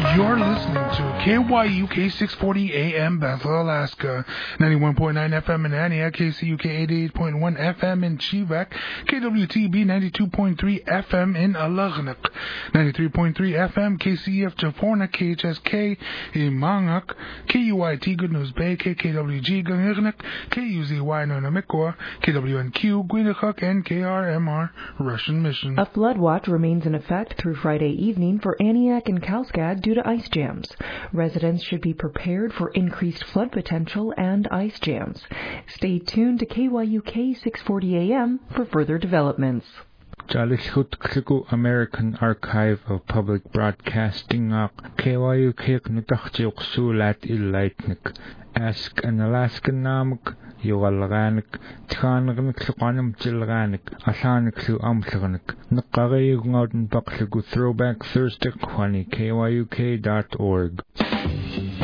You're listening to KYUK 640 AM Bethel, Alaska, 91.9 FM in Antioch, KCUK 88.1 FM in Chivak, KWTB 92.3 FM in Alagnak, 93.3 FM KCF Jaforna, KHSK in Mangak, KUIT Good News Bay, KKWG Gangirnak, KUZY Nonamikwa, KWNQ Gwinachuk, and KRMR Russian Mission. A flood watch remains in effect through Friday evening for Antioch and Kalskad due to ice jams. Residents should be prepared for increased flood potential and ice jams. Stay tuned to KYUK 640 AM for further developments. Jalishut American Archive of Public Broadcasting KYUK Nutachjuk Sulat Ilaitnik Ask an Alaskan Namuk Yugalganik Tchananik Lukanum Jilganik Asanik Lu Amtlanik Nakari Ngodin Bakligu Throwback Thursday Kwani KYUK.org.